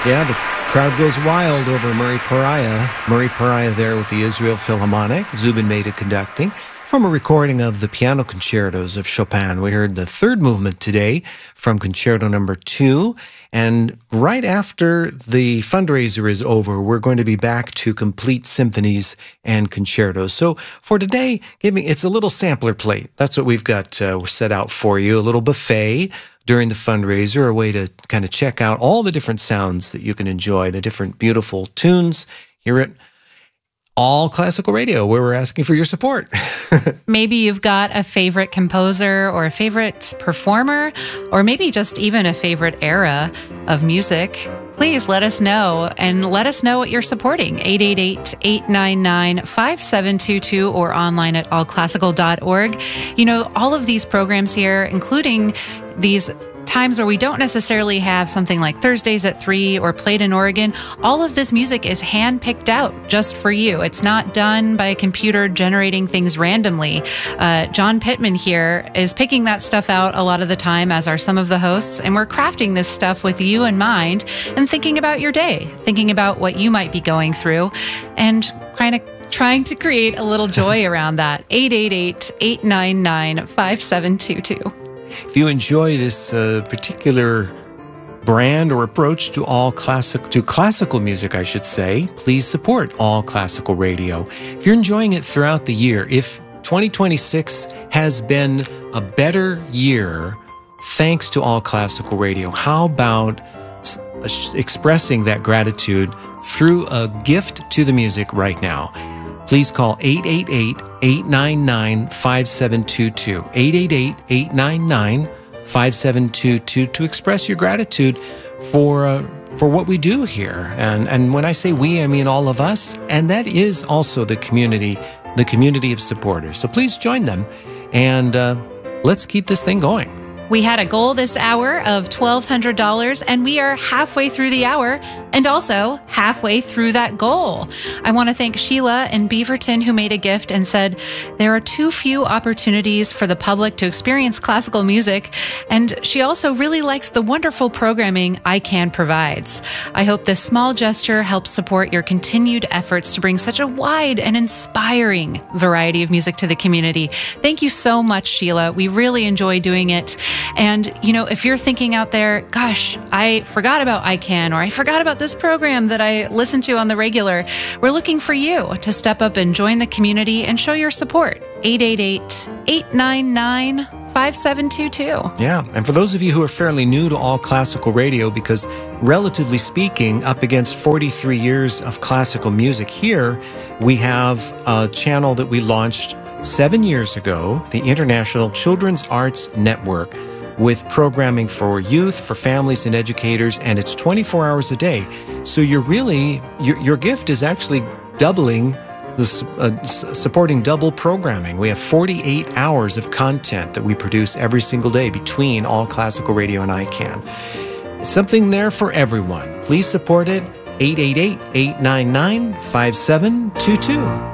Yeah, the crowd goes wild over Murray Pariah. Murray Pariah there with the Israel Philharmonic, Zubin Mehta conducting. From a recording of the piano concertos of Chopin, we heard the third movement today from Concerto Number 2. And right after the fundraiser is over, we're going to be back to complete symphonies and concertos. So for today, it's a little sampler plate. That's what we've got set out for you, a little buffet during the fundraiser, a way to kind of check out all the different sounds that you can enjoy, the different beautiful tunes here at All Classical Radio, where we're asking for your support. Maybe you've got a favorite composer or a favorite performer, or maybe just even a favorite era of music. Please let us know, and let us know what you're supporting. 888-899-5722 or online at allclassical.org. You know, all of these programs here, including these times where we don't necessarily have something like Thursdays at 3 or Played in Oregon, all of this music is hand-picked out just for you. It's not done by a computer generating things randomly. John Pittman here is picking that stuff out a lot of the time, as are some of the hosts, and we're crafting this stuff with you in mind and thinking about your day, thinking about what you might be going through, and kind of trying to create a little joy around that. 888-899-5722. If you enjoy this particular brand or approach to classical music, I should say, please support All Classical Radio. If you're enjoying it throughout the year, if 2026 has been a better year thanks to All Classical Radio, how about expressing that gratitude through a gift to the music right now? Please call 888-899-5722, 888-899-5722 to express your gratitude for what we do here. And when I say we, I mean all of us, and that is also the community of supporters. So please join them, and let's keep this thing going. We had a goal this hour of $1,200, and we are halfway through the hour and also halfway through that goal. I want to thank Sheila in Beaverton, who made a gift and said, there are too few opportunities for the public to experience classical music, and she also really likes the wonderful programming ICANN provides. I hope this small gesture helps support your continued efforts to bring such a wide and inspiring variety of music to the community. Thank you so much, Sheila. We really enjoy doing it. And, you know, if you're thinking out there, gosh, I forgot about ICANN, or I forgot about this program that I listen to on the regular, we're looking for you to step up and join the community and show your support. 888-899-5722. Yeah, and for those of you who are fairly new to All Classical Radio, because relatively speaking, up against 43 years of classical music here, we have a channel that we launched 7 years ago, the International Children's Arts Network, with programming for youth, for families and educators, and it's 24 hours a day. So your gift is actually doubling, supporting double programming. We have 48 hours of content that we produce every single day between All Classical Radio and ICANN. It's something there for everyone. Please support it. 888-899-5722.